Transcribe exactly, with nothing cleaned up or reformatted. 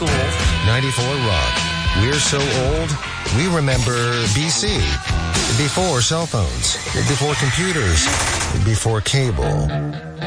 schools. ninety-four Rock. We're so old, we remember B C. Before cell phones. Before computers. Before cable.